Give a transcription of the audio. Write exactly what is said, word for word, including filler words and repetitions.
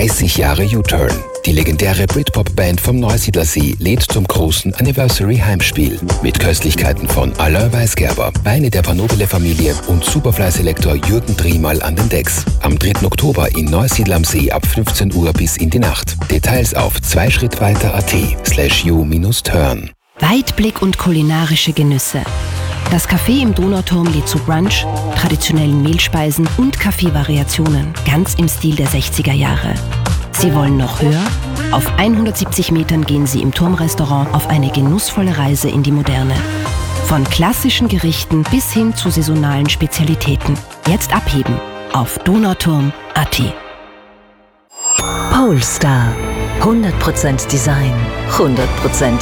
dreißig Jahre U-Turn. Die legendäre Britpop-Band vom Neusiedlersee lädt zum großen Anniversary-Heimspiel mit Köstlichkeiten von Alain Weisgerber, Weine der Panobile-Familie und Superfly-Selektor Jürgen Driemal an den Decks. Am dritten Oktober in Neusiedl am See ab fünfzehn Uhr bis in die Nacht. Details auf zweischrittweiter.at slash u-turn. Weitblick und kulinarische Genüsse. Das Café im Donauturm lädt zu Brunch, traditionellen Mehlspeisen und Kaffeevariationen, ganz im Stil der sechziger Jahre. Sie wollen noch höher? Auf hundertsiebzig Metern gehen Sie im Turmrestaurant auf eine genussvolle Reise in die Moderne. Von klassischen Gerichten bis hin zu saisonalen Spezialitäten. Jetzt abheben auf donauturm punkt at. Polestar. hundert Prozent Design, hundert Prozent